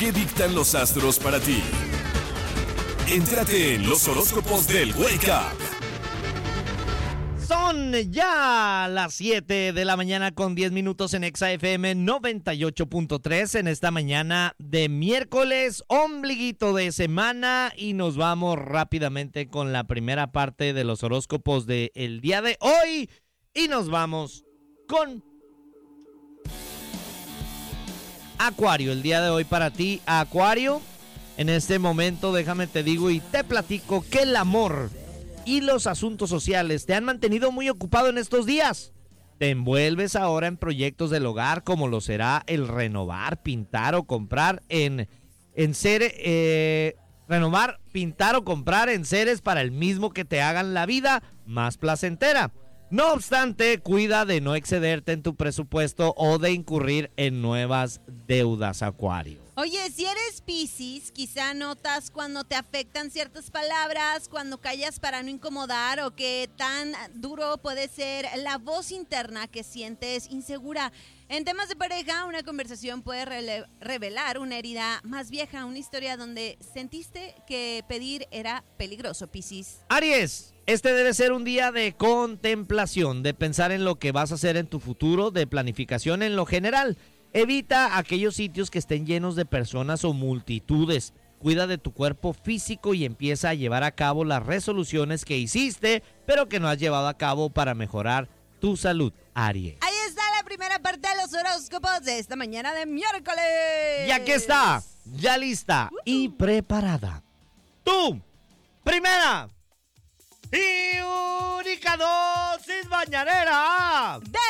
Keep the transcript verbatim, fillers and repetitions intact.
¿Qué dictan los astros para ti? Entrate en los horóscopos del Wake Up. Son ya las siete de la mañana con diez minutos en Exa F M noventa y ocho punto tres en esta mañana de miércoles, ombliguito de semana, y nos vamos rápidamente con la primera parte de los horóscopos del día de hoy y nos vamos con Acuario. El día de hoy para ti, Acuario, en este momento déjame te digo y te platico que el amor y los asuntos sociales te han mantenido muy ocupado en estos días. Te envuelves ahora en proyectos del hogar como lo será el renovar, pintar o comprar en, en ser, eh, renovar, pintar o comprar en seres para el mismo que te hagan la vida más placentera. No obstante, cuida de no excederte en tu presupuesto o de incurrir en nuevas deudas, Acuario. Oye, si eres Piscis, quizá notas cuando te afectan ciertas palabras, cuando callas para no incomodar o que tan duro puede ser la voz interna que sientes insegura. En temas de pareja, una conversación puede rele- revelar una herida más vieja, una historia donde sentiste que pedir era peligroso, Piscis. Aries, este debe ser un día de contemplación, de pensar en lo que vas a hacer en tu futuro, de planificación en lo general. Evita aquellos sitios que estén llenos de personas o multitudes. Cuida de tu cuerpo físico y empieza a llevar a cabo las resoluciones que hiciste, pero que no has llevado a cabo para mejorar tu salud, Aries. Ahí está la primera parte de los horóscopos de esta mañana de miércoles. Y aquí está, ya lista uh-huh. y preparada. Tu primera y única dosis mañanera de